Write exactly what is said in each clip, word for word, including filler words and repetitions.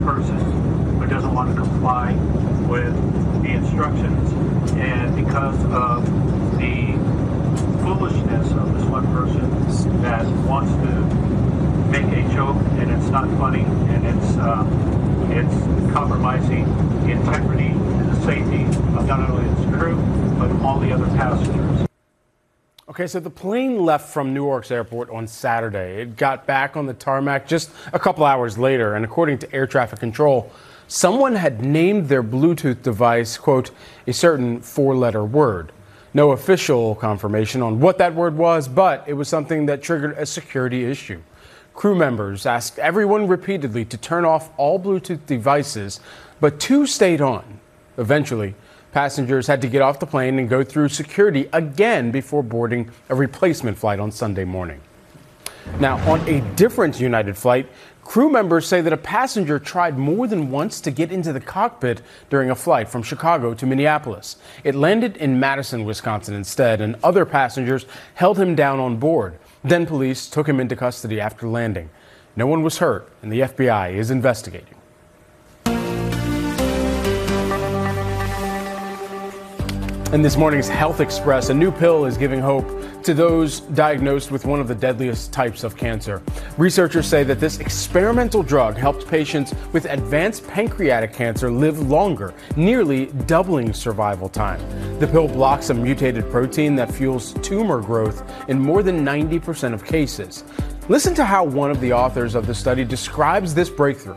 person who doesn't want to comply with the instructions, and because of the foolishness of this one person that wants to make a joke, and it's not funny, and it's uh, it's compromising the integrity and the safety of not only its crew but all the other passengers. Okay, so the plane left from Newark's airport on Saturday. It got back on the tarmac just a couple hours later, and according to air traffic control, someone had named their Bluetooth device, quote, a certain four-letter word. No official confirmation on what that word was, but it was something that triggered a security issue. Crew members asked everyone repeatedly to turn off all Bluetooth devices, but two stayed on. Eventually, passengers had to get off the plane and go through security again before boarding a replacement flight on Sunday morning. Now, on a different United flight, crew members say that a passenger tried more than once to get into the cockpit during a flight from Chicago to Minneapolis. It landed in Madison, Wisconsin instead, and other passengers held him down on board. Then police took him into custody after landing. No one was hurt, and the F B I is investigating. In this morning's Health Express, a new pill is giving hope to those diagnosed with one of the deadliest types of cancer. Researchers say that this experimental drug helped patients with advanced pancreatic cancer live longer, nearly doubling survival time. The pill blocks a mutated protein that fuels tumor growth in more than ninety percent of cases. Listen to how one of the authors of the study describes this breakthrough.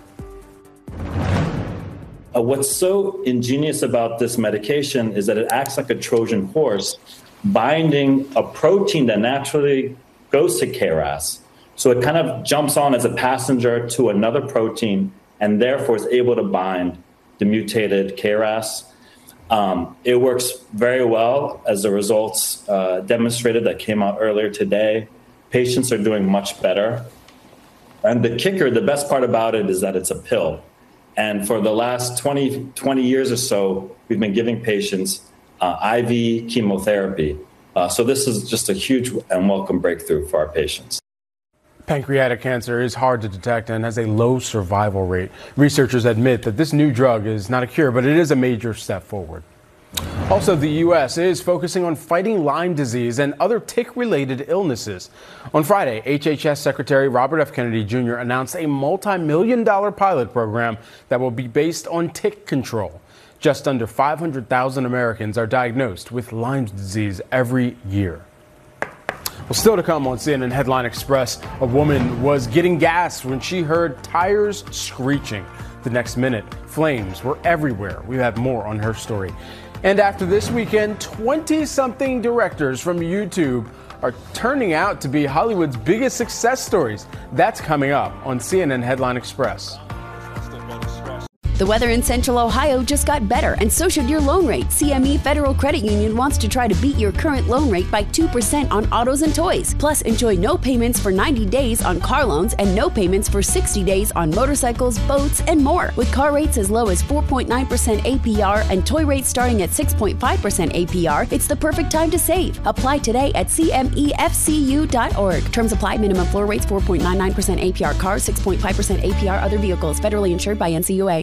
Uh, what's so ingenious about this medication is that it acts like a Trojan horse, binding a protein that naturally goes to K R A S. So it kind of jumps on as a passenger to another protein and therefore is able to bind the mutated K R A S. Um, it works very well, as the results uh, demonstrated that came out earlier today. Patients are doing much better. And the kicker, the best part about it is that it's a pill. And for the last twenty, twenty years or so, we've been giving patients uh, I V chemotherapy. Uh, so this is just a huge and welcome breakthrough for our patients. Pancreatic cancer is hard to detect and has a low survival rate. Researchers admit that this new drug is not a cure, but it is a major step forward. Also, the U S is focusing on fighting Lyme disease and other tick-related illnesses. On Friday, H H S Secretary Robert F. Kennedy Junior announced a multi-million dollar pilot program that will be based on tick control. Just under five hundred thousand Americans are diagnosed with Lyme disease every year. Well, still to come on C N N Headline Express, a woman was getting gas when she heard tires screeching. The next minute, flames were everywhere. We have more on her story. And after this weekend, twenty-something directors from YouTube are turning out to be Hollywood's biggest success stories. That's coming up on C N N Headline Express. The weather in Central Ohio just got better, and so should your loan rate. C M E Federal Credit Union wants to try to beat your current loan rate by two percent on autos and toys. Plus, enjoy no payments for ninety days on car loans and no payments for sixty days on motorcycles, boats, and more. With car rates as low as four point nine percent A P R and toy rates starting at six point five percent A P R, it's the perfect time to save. Apply today at C M E F C U dot org. Terms apply. Minimum floor rates four point nine nine percent A P R cars, six point five percent A P R other vehicles. Federally insured by N C U A.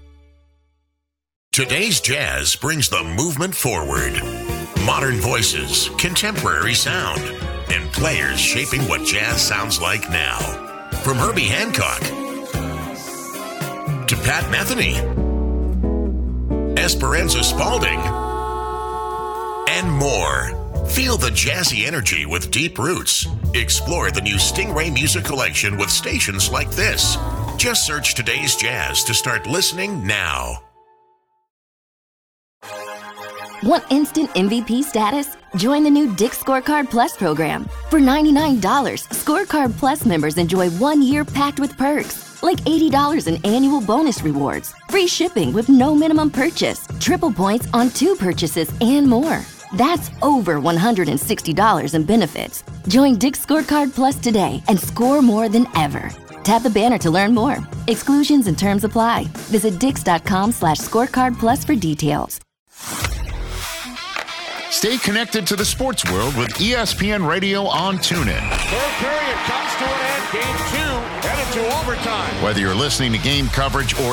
Today's Jazz brings the movement forward. Modern voices, contemporary sound, and players shaping what jazz sounds like now. From Herbie Hancock to Pat Metheny, Esperanza Spalding, and more. Feel the jazzy energy with deep roots. Explore the new Stingray Music Collection with stations like this. Just search Today's Jazz to start listening now. Want instant M V P status? Join the new Dick's Scorecard Plus program. For ninety-nine dollars, Scorecard Plus members enjoy one year packed with perks, like eighty dollars in annual bonus rewards, free shipping with no minimum purchase, triple points on two purchases, and more. That's over one hundred sixty dollars in benefits. Join Dick's Scorecard Plus today and score more than ever. Tap the banner to learn more. Exclusions and terms apply. Visit dix.com slash scorecard plus for details. Stay connected to the sports world with E S P N Radio on TuneIn. Third period comes to an end. Game two headed to overtime. Whether you're listening to game coverage or